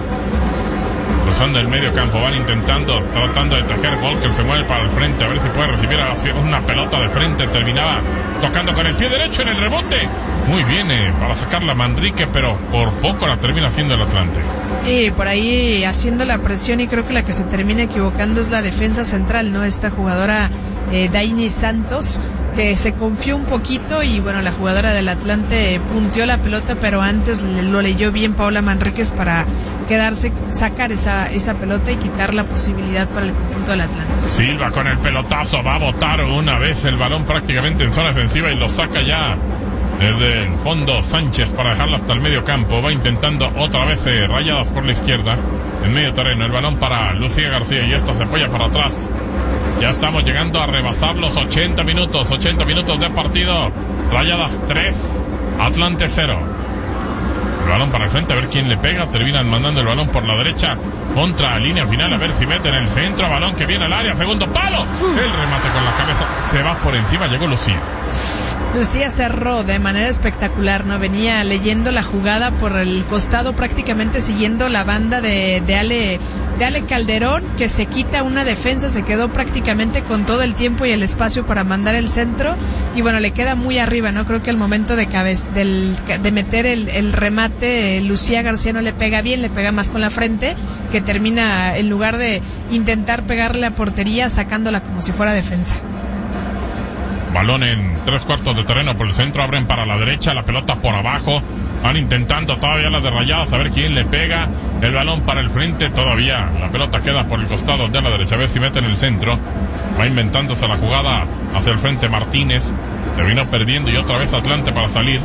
Cruzando el medio campo, van intentando, tratando de tejer. Walker se mueve para el frente, a ver si puede recibir una pelota de frente. Terminaba tocando con el pie derecho en el rebote. Muy bien eh, para sacarla Manrique, pero por poco la termina haciendo el Atlante. Y por ahí haciendo la presión, y creo que la que se termina equivocando es la defensa central, ¿no? Esta jugadora eh, Daini Santos, que se confió un poquito, y bueno, la jugadora del Atlante punteó la pelota, pero antes lo leyó bien Paola Manríquez para quedarse, sacar esa, esa pelota y quitar la posibilidad para el conjunto del Atlante. Silva con el pelotazo, va a botar una vez el balón prácticamente en zona defensiva y lo saca ya desde el fondo Sánchez para dejarla hasta el medio campo. Va intentando otra vez eh, Rayadas por la izquierda en medio terreno. El balón para Lucía García, y esta se apoya para atrás. Ya estamos llegando a rebasar los ochenta minutos, ochenta minutos de partido. Rayadas tres, Atlante cero. El balón para el frente, a ver quién le pega. Terminan mandando el balón por la derecha contra línea final, a ver si meten el centro. Balón que viene al área, segundo palo. El remate con la cabeza, se va por encima, llegó Lucía. Lucía cerró de manera espectacular, ¿no? Venía leyendo la jugada por el costado, prácticamente siguiendo la banda de, de Ale de Ale Calderón, que se quita una defensa, se quedó prácticamente con todo el tiempo y el espacio para mandar el centro, y bueno, le queda muy arriba, ¿no? Creo que al momento de cabez, del, de meter el, el remate, eh, Lucía García no le pega bien, le pega más con la frente, que termina, en lugar de intentar pegarle a portería, sacándola como si fuera defensa. Balón en tres cuartos de terreno por el centro, abren para la derecha, la pelota por abajo. Van intentando todavía las de Rayadas, a ver quién le pega. El balón para el frente, todavía la pelota queda por el costado de la derecha, a ver si meten el centro. Va inventándose la jugada hacia el frente Martínez. Terminó perdiendo, y otra vez Atlante para salir.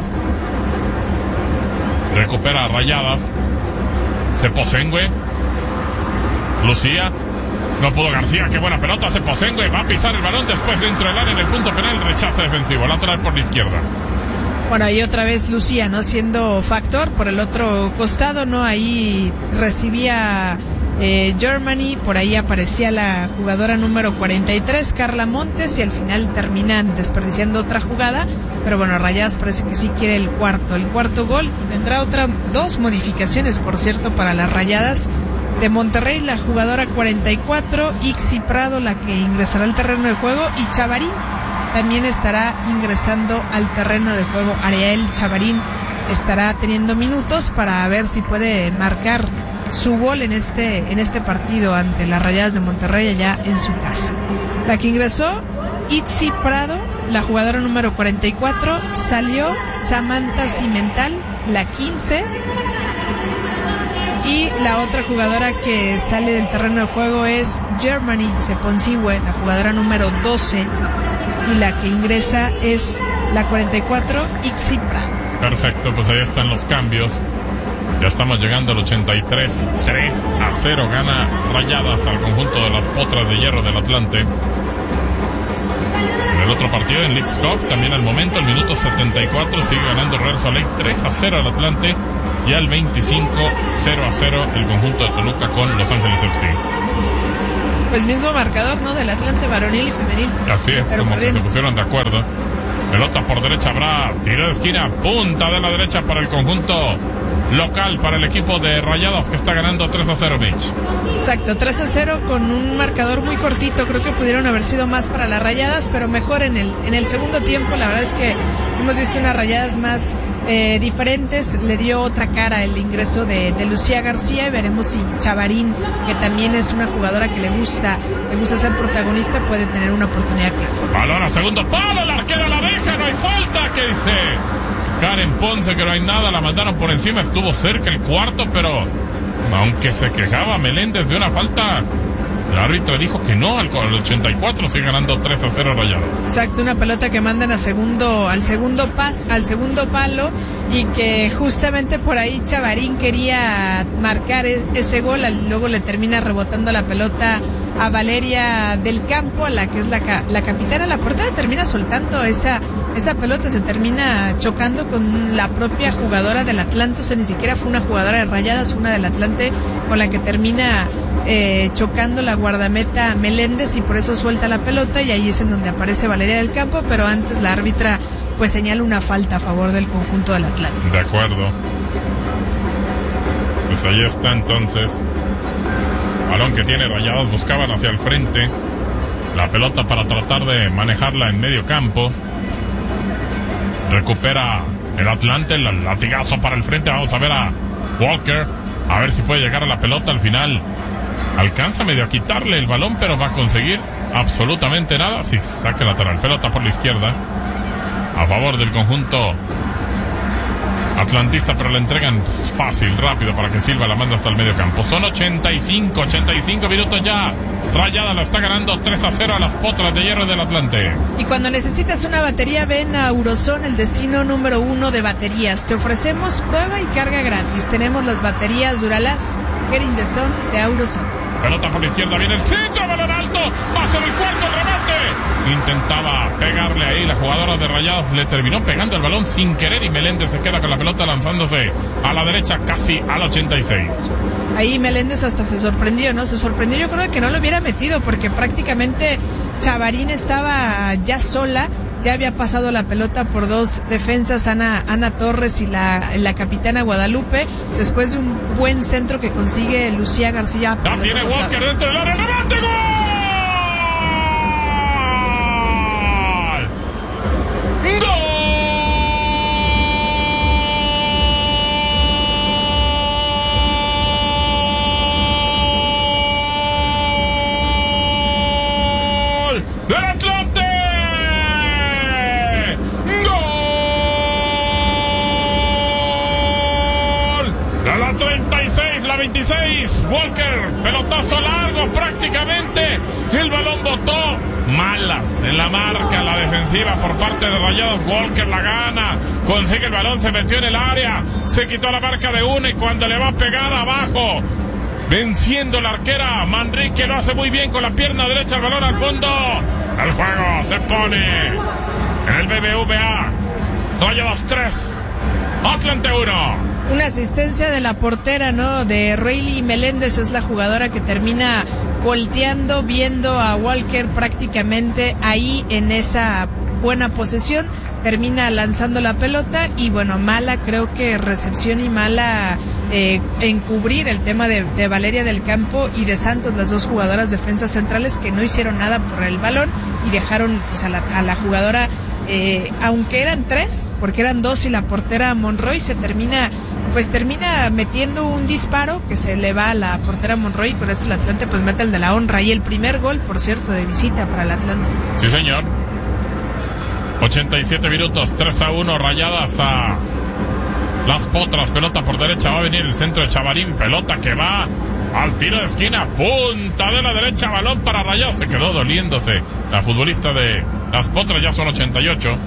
Recupera Rayadas. Seposengue. Lucía. No pudo García, qué buena pelota, Seposengue. Va a pisar el balón después dentro del área en el punto penal. Rechazo defensivo, lateral por la izquierda. Bueno, ahí otra vez Lucía, ¿no? Siendo factor por el otro costado, ¿no? Ahí recibía eh, Germany, por ahí aparecía la jugadora número cuarenta y tres, Carla Montes, y al final terminan desperdiciando otra jugada. Pero bueno, Rayadas parece que sí quiere el cuarto, el cuarto gol. Y vendrá otra, dos modificaciones, por cierto, para las Rayadas de Monterrey, la jugadora cuarenta y cuatro, Ixi Prado, la que ingresará al terreno de juego, y Chavarín también estará ingresando al terreno de juego. Ariel Chavarín estará teniendo minutos para ver si puede marcar su gol en este, en este partido ante las Rayadas de Monterrey allá en su casa. La que ingresó Itzi Prado, la jugadora número cuarenta y cuatro, salió Samantha Cimental, la quince, y la otra jugadora que sale del terreno de juego es Germany Seponsiwe, la jugadora número doce, y la que ingresa es la cuarenta y cuatro, Itzi Prado. Perfecto, pues ahí están los cambios. Ya estamos llegando al ochenta y tres, tres a cero gana Rayadas al conjunto de las Potras de Hierro del Atlante. En el otro partido, en Leagues Cup, también al momento, el minuto setenta y cuatro, sigue ganando Real Soleil tres a cero al Atlante. Y al veinticinco, cero a cero el conjunto de Toluca con Los Ángeles F C. Pues mismo marcador, ¿no? Del Atlante varonil y femenil. Así es, pero como perdiendo. Que se pusieron de acuerdo. Pelota por derecha, habrá tiro de esquina, punta de la derecha para el conjunto local, para el equipo de Rayadas, que está ganando tres a cero, Mitch. Exacto, tres a cero con un marcador muy cortito. Creo que pudieron haber sido más para las Rayadas, pero mejor en el en el segundo tiempo. La verdad es que hemos visto unas Rayadas más eh, diferentes. Le dio otra cara el ingreso de, de Lucía García, y veremos si Chavarín, que también es una jugadora que le gusta le gusta ser protagonista, puede tener una oportunidad clara. Balón a segundo palo, la arquera la deja, no hay falta, ¿qué dice Karen Ponce? Que no hay nada, la mandaron por encima, estuvo cerca el cuarto, pero aunque se quejaba Meléndez de una falta, el árbitro dijo que no. Al ochenta y cuatro sigue ganando tres a cero Rayadas. Exacto, una pelota que mandan a segundo, al segundo pas, al segundo palo, y que justamente por ahí Chavarín quería marcar es, ese gol, luego le termina rebotando la pelota a Valeria del Campo, a la que es la, la capitana. La portera termina soltando esa esa pelota, se termina chocando con la propia jugadora del Atlante. O sea, ni siquiera fue una jugadora de Rayadas, una del Atlante, con la que termina eh, chocando la guardameta Meléndez, y por eso suelta la pelota, y ahí es en donde aparece Valeria del Campo. Pero antes la árbitra pues señala una falta a favor del conjunto del Atlante. De acuerdo. Pues ahí está entonces. Balón que tiene Rayadas, buscaban hacia el frente la pelota para tratar de manejarla en medio campo. Recupera el Atlante, el latigazo para el frente. Vamos a ver a Walker, a ver si puede llegar a la pelota. Al final alcanza medio a quitarle el balón, pero va a conseguir absolutamente nada. Sí, saque lateral, pelota por la izquierda a favor del conjunto atlantista, pero le entregan fácil, rápido, para que Silva la manda hasta el medio campo. Son ochenta y cinco, ochenta y cinco minutos ya. Rayada la está ganando tres a cero a las Potras de Hierro del Atlante. Y cuando necesitas una batería, ven a Auroson, el destino número uno de baterías. Te ofrecemos prueba y carga gratis. Tenemos las baterías Duralast, Get in the Zone de Auroson. Pelota por la izquierda, viene el centro, balón alto, va a ser el cuarto, el remate. Intentaba pegarle ahí la jugadora de Rayadas, le terminó pegando el balón sin querer, y Meléndez se queda con la pelota lanzándose a la derecha casi al ochenta y seis. Ahí Meléndez hasta se sorprendió, ¿no? Se sorprendió, yo creo que no lo hubiera metido, porque prácticamente Chavarín estaba ya sola. Ya había pasado la pelota por dos defensas, Ana, Ana Torres y la, la capitana Guadalupe, después de un buen centro que consigue Lucía García. Ya tiene Walker dentro del área, ¡remate, gol! ¡Gol! ¡Del Atlante! treinta y seis, la veintiséis, Walker, pelotazo largo prácticamente, el balón botó, malas en la marca, la defensiva por parte de Rayadas. Walker la gana, consigue el balón, se metió en el área, se quitó la marca de uno, y cuando le va a pegar abajo, venciendo la arquera Manrique, lo hace muy bien con la pierna derecha, el balón al fondo. El juego se pone en el B B V A. Rayadas tres, Atlante uno. Una asistencia de la portera, ¿no? De Rayleigh Meléndez, es la jugadora que termina volteando, viendo a Walker prácticamente ahí en esa buena posesión, termina lanzando la pelota, y bueno, mala creo que recepción y mala eh, encubrir el tema de, de Valeria del Campo y de Santos, las dos jugadoras defensas centrales, que no hicieron nada por el balón y dejaron pues a la, a la jugadora, eh, aunque eran tres, porque eran dos y la portera Monroy, se termina pues termina metiendo un disparo que se le va a la portera Monroy, y con eso el Atlante pues mete el de la honra, y el primer gol, por cierto, de visita para el Atlante. Sí, señor. ochenta y siete minutos, tres a uno, Rayadas a Las Potras. Pelota por derecha, va a venir el centro de Chavarín, pelota que va al tiro de esquina, punta de la derecha, balón para Rayadas. Se quedó doliéndose la futbolista de Las Potras, ya son ochenta y ocho.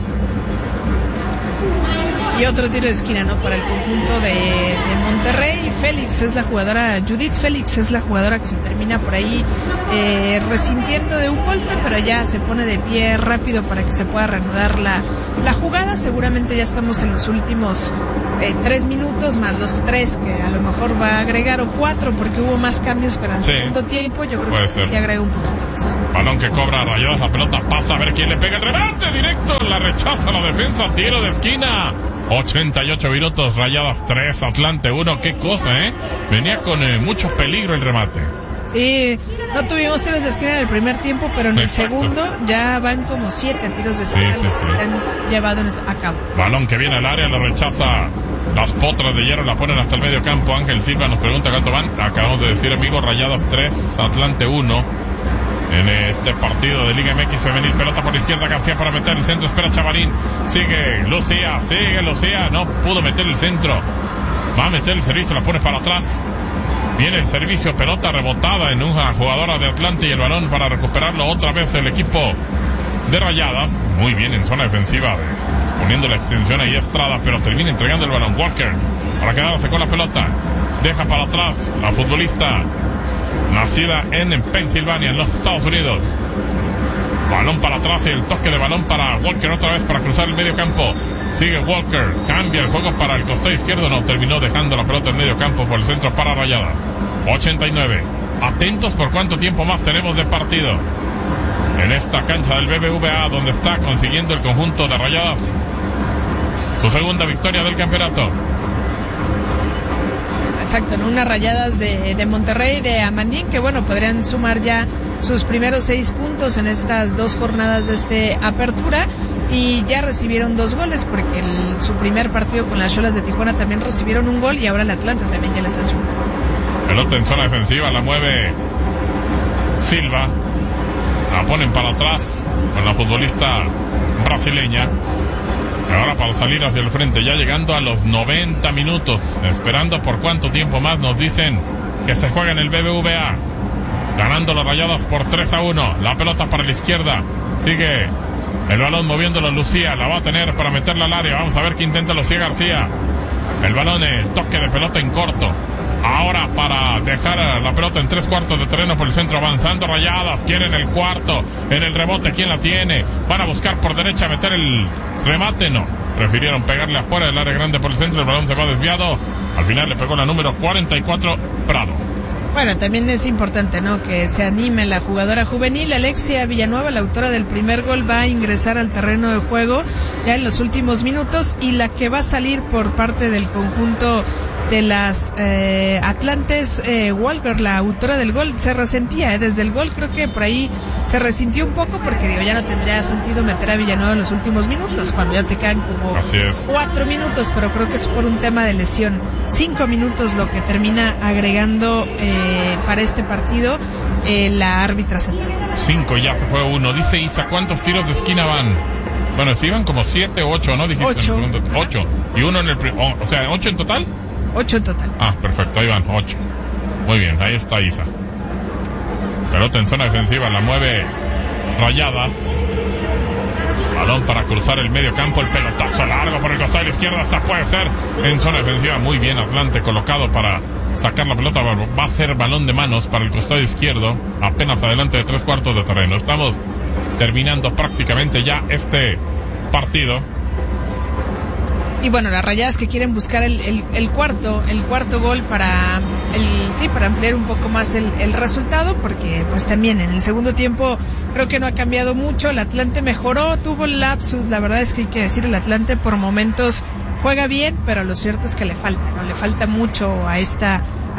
Y otro tiro de esquina, ¿no? Para el conjunto de, de Monterrey. Félix es la jugadora, Judith Félix es la jugadora que se termina por ahí eh, resintiendo de un golpe, pero ya se pone de pie rápido para que se pueda reanudar la, la jugada. Seguramente ya estamos en los últimos eh, tres minutos, más los tres que a lo mejor va a agregar, o cuatro, porque hubo más cambios para el sí, segundo tiempo. Yo creo que ser. sí agrega un poquito más. Balón que cobra Rayadas, la pelota pasa, a ver quién le pega el remate directo, la rechaza la defensa, tiro de esquina. ochenta y ocho minutos, Rayadas tres, Atlante uno. Qué cosa, ¿eh? Venía con eh, mucho peligro el remate. Sí, no tuvimos tiros de esquina en el primer tiempo, pero en Exacto. el segundo ya van como siete tiros de esquina sí, sí, sí. que se han llevado a cabo. Balón que viene al área, lo rechaza Las Potras de Hierro, la ponen hasta el medio campo. Ángel Silva nos pregunta cuánto van. Acabamos de decir, amigos, Rayadas tres, Atlante uno. En este partido de Liga M X femenil, pelota por la izquierda, García para meter el centro, espera Chavarín, sigue Lucía, sigue Lucía, no pudo meter el centro, va a meter el servicio, la pone para atrás, viene el servicio, pelota rebotada en una jugadora de Atlante y el balón para recuperarlo otra vez el equipo de Rayadas, muy bien en zona defensiva, de, poniendo la extensión ahí Estrada, pero termina entregando el balón Walker, para quedarse con la pelota, deja para atrás la futbolista nacida en Pensilvania, en los Estados Unidos. Balón para atrás y el toque de balón para Walker otra vez para cruzar el medio campo. Sigue Walker, cambia el juego para el costado izquierdo, no, terminó dejando la pelota en medio campo por el centro para Rayadas. ochenta y nueve. Atentos por cuánto tiempo más tenemos de partido en esta cancha del B B V A, donde está consiguiendo el conjunto de Rayadas su segunda victoria del campeonato. Exacto, en unas Rayadas de, de Monterrey, de Amandín, que bueno, podrían sumar ya sus primeros seis puntos en estas dos jornadas de este apertura, y ya recibieron dos goles, porque el, su primer partido con las Xolas de Tijuana también recibieron un gol, y ahora el Atlante también ya les hace un gol. Pelota en zona defensiva, la mueve Silva, la ponen para atrás con la futbolista brasileña. Ahora para salir hacia el frente, ya llegando a los noventa minutos, esperando por cuánto tiempo más, nos dicen que se juega en el B B V A, ganando las Rayadas por tres a uno, la pelota para la izquierda, sigue el balón moviéndolo Lucía, la va a tener para meterla al área, vamos a ver qué intenta Lucía García, el balón, el toque de pelota en corto, ahora para dejar la pelota en tres cuartos de terreno por el centro, avanzando Rayadas, quieren el cuarto, en el rebote, ¿quién la tiene? Van a buscar por derecha, meter el remate, no, prefirieron pegarle afuera del área grande por el centro, el balón se va desviado, al final le pegó la número cuarenta y cuatro, Prado. Bueno, también es importante, ¿no?, que se anime la jugadora juvenil. Alexia Villanueva, la autora del primer gol, va a ingresar al terreno de juego ya en los últimos minutos, y la que va a salir por parte del conjunto de las eh, Atlantes, eh, Walker, la autora del gol, se resentía eh, desde el gol, creo que por ahí se resintió un poco, porque digo, ya no tendría sentido meter a Villanueva en los últimos minutos, cuando ya te quedan como cuatro minutos, pero creo que es por un tema de lesión. Cinco minutos lo que termina agregando eh, para este partido eh, la árbitra central. Cinco, ya se fue uno. Dice Isa, ¿cuántos tiros de esquina van? Bueno, si iban como siete o ocho, ¿no? Dijiste ocho. En el segundo, ocho. Y uno en el primer, oh, o sea, ¿ocho en total? Ocho en total. Ah, perfecto, ahí van, ocho. Muy bien, ahí está Isa. Pelota en zona defensiva, la mueve Rayadas. Balón para cruzar el medio campo, el pelotazo largo por el costado de la izquierda, hasta puede ser en zona defensiva. Muy bien Atlante colocado para sacar la pelota, va a ser balón de manos para el costado izquierdo, apenas adelante de tres cuartos de terreno. Estamos terminando prácticamente ya este partido. Y bueno, las Rayadas que quieren buscar el, el, el cuarto, el cuarto gol para el, sí, para ampliar un poco más el, el resultado, porque pues también en el segundo tiempo creo que no ha cambiado mucho. El Atlante mejoró, tuvo el lapsus, la verdad es que hay que decir, el Atlante por momentos juega bien, pero lo cierto es que le falta, ¿no? Le falta mucho a esta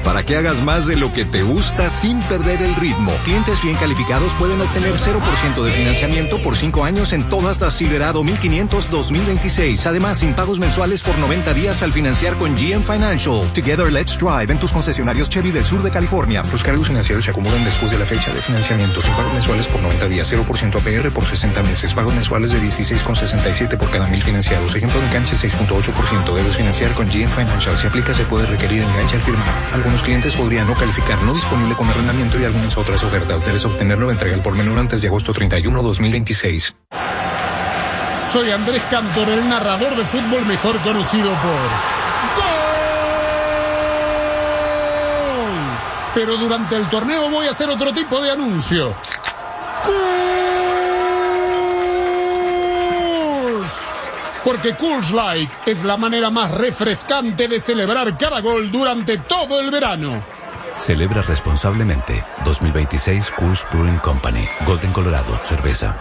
para que hagas más de lo que te gusta sin perder el ritmo. Clientes bien calificados pueden obtener cero por ciento de financiamiento por cinco años en todas las Silverado mil quinientos dos mil veintiséis. Además, sin pagos mensuales por noventa días al financiar con G M Financial. Together, let's drive en tus concesionarios Chevy del sur de California. Los cargos financieros se acumulan después de la fecha de financiamiento. Sin pagos mensuales por noventa días, cero por ciento A P R por sesenta meses. Pagos mensuales de dieciséis con sesenta y siete por cada mil financiados. Ejemplo de enganche seis punto ocho por ciento. Debes financiar con G M Financial. Si aplica, se puede requerir enganche al firmar. Algunos clientes podrían no calificar. No disponible con arrendamiento y algunas otras ofertas. Debes obtener nueva entrega al por menor antes de agosto treinta y uno, dos mil veintiséis. Soy Andrés Cantor, el narrador de fútbol mejor conocido por ¡Gol! Pero durante el torneo voy a hacer otro tipo de anuncio. ¡Coors! Porque Coors Light es la manera más refrescante de celebrar cada gol durante todo el verano. Celebra responsablemente. dos mil veintiséis Coors Brewing Company. Golden, Colorado. Cerveza.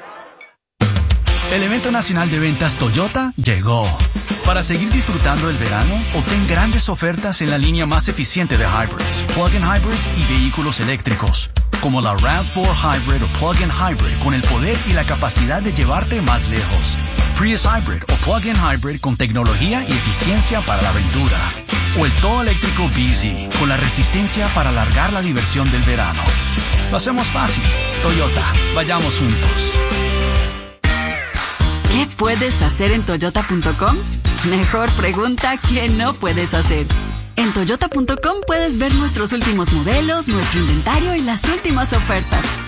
El evento nacional de ventas Toyota llegó. Para seguir disfrutando el verano, obtén grandes ofertas en la línea más eficiente de hybrids, plug-in hybrids y vehículos eléctricos, como la RAV cuatro Hybrid o plug-in hybrid con el poder y la capacidad de llevarte más lejos. Prius Hybrid o plug-in hybrid con tecnología y eficiencia para la aventura. O el todo eléctrico B Z con la resistencia para alargar la diversión del verano. Lo hacemos fácil. Toyota, vayamos juntos. ¿Qué puedes hacer en toyota punto com? Mejor pregunta, ¿qué no puedes hacer? En toyota punto com puedes ver nuestros últimos modelos, nuestro inventario y las últimas ofertas.